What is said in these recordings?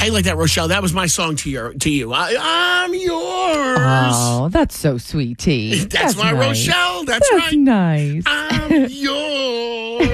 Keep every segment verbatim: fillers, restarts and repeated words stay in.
you like that, Rochelle? That was my song to your to you. I, I'm yours. Oh, that's so sweet, T. That's, That's my nice. Rochelle. That's, That's right. nice. I'm yours.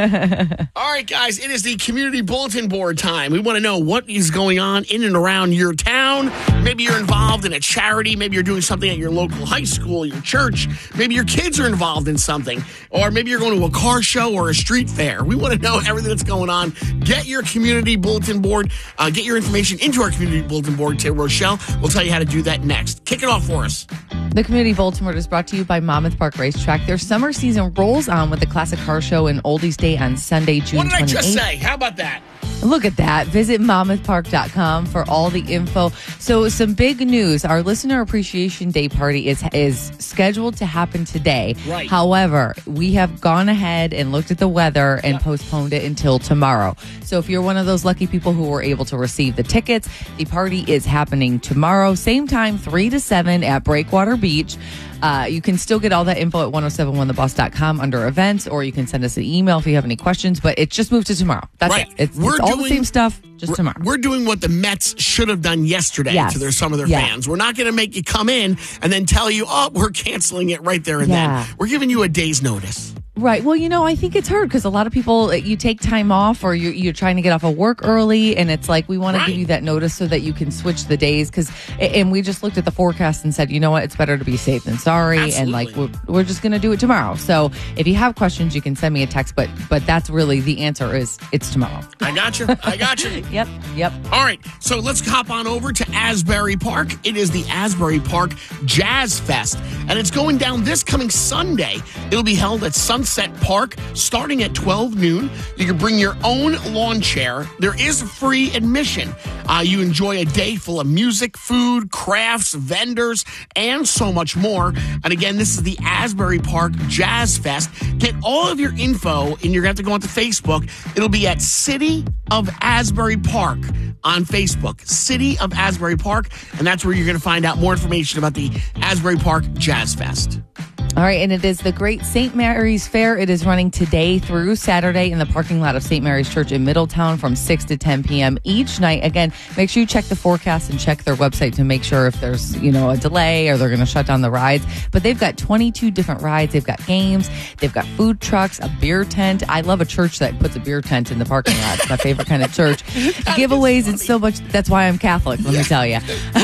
All right, guys, it is the community bulletin board time. We want to know what is going on in and around your town. Maybe you're involved in a charity. Maybe you're doing something at your local high school, your church. Maybe your kids are involved in something. Or maybe you're going to a car show or a street fair. We want to know everything that's going on. Get your community bulletin board. Uh, get your information into our community bulletin board to Rochelle. We'll tell you how to do that next. Kick it off for us. The Community Bulletin Board is brought to you by Monmouth Park Racetrack. Their summer season rolls on with the Classic Car Show and Oldies Day on Sunday, June What did I twenty-eighth. just say? How about that? Look at that. Visit monmouth park dot com for all the info. So some big news. Our Listener Appreciation Day party is is scheduled to happen today. Right. However, we have gone ahead and looked at the weather and Yep. postponed it until tomorrow. So if you're one of those lucky people who were able to receive the tickets, the party is happening tomorrow, same time, three to seven at Breakwater Beach. Uh, you can still get all that info at ten seventy-one the boss dot com under events, or you can send us an email if you have any questions, but it just moved to tomorrow. That's Right. it. It's, We're it's all the doing- same stuff, just We're- tomorrow. We're doing what the Mets should have done yesterday Yes. to their some of their Yeah. fans. We're not going to make you come in and then tell you, oh, we're canceling it right there and Yeah. then. We're giving you a day's notice. Right. Well, you know, I think it's hard because a lot of people, you take time off or you're, you're trying to get off of work early, and it's like we want Right. to give you that notice so that you can switch the days. Because, and we just looked at the forecast and said, you know what, it's better to be safe than sorry, and like we're, Absolutely. we're just going to do it tomorrow. So if you have questions, you can send me a text. But but that's really the answer is it's tomorrow. I got you. I got you. Yep. Yep. All right, so let's hop on over to Asbury Park. It is the Asbury Park Jazz Fest, and it's going down this coming Sunday. It'll be held at Sunset Park starting at twelve noon. You can bring your own lawn chair. There is free admission. Uh, you enjoy a day full of music, food, crafts, vendors, and so much more. And again, this is the Asbury Park Jazz Fest. Get all of your info, and you're going to have to go onto Facebook. It'll be at City of Asbury Park on Facebook. City of Asbury Park, and that's where you're going to find out more information about the Asbury Park Jazz Fest. All right, and it is the Great Saint Mary's Fair. It is running today through Saturday in the parking lot of Saint Mary's Church in Middletown from six to ten p.m. each night. Again, make sure you check the forecast and check their website to make sure if there's, you know, a delay or they're going to shut down the rides. But they've got twenty-two different rides. They've got games. They've got food trucks, a beer tent. I love a church that puts a beer tent in the parking lot. It's my favorite kind of church. Giveaways and so much. That's why I'm Catholic, let me tell you.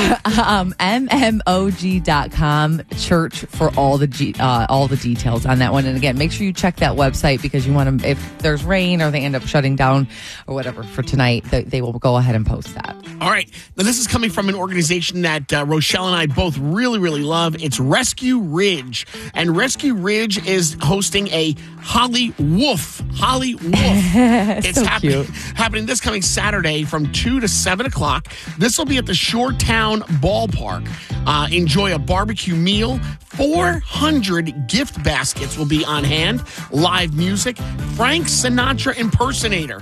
um, M M O G dot com, church for all the G, uh, all the details on that one. And again, make sure you check that website because you want to, if there's rain or they end up shutting down or whatever for tonight, they, they will go ahead and post that. All right. Now, this is coming from an organization that uh, Rochelle and I both really, really love. It's Rescue Ridge. And Rescue Ridge is hosting a Holly Wolf. Holly Wolf. It's So happening, cute. happening this coming Saturday from two to seven o'clock. This will be at the Shoretown Ballpark. Uh, enjoy a barbecue meal. four hundred gift baskets will be on hand. Live music. Frank Sinatra impersonator.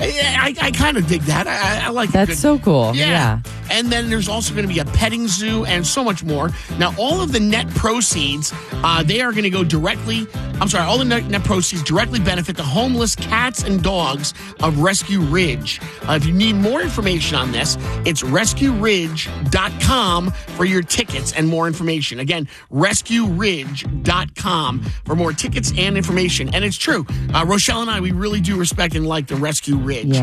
I, I, I kind of dig that. I, I like a That's good- so cool. Yeah. Yeah. And then there's also going to be a petting zoo and so much more. Now, all of the net proceeds, uh, they are going to go directly, I'm sorry, all the net, net proceeds directly benefit the homeless cats and dogs of Rescue Ridge. Uh, if you need more information on this, it's rescue ridge dot com for your tickets and more information. Again, rescue ridge dot com for more tickets and information. And it's true. Uh, Rochelle and I, we really do respect and like the Rescue Ridge. Yeah.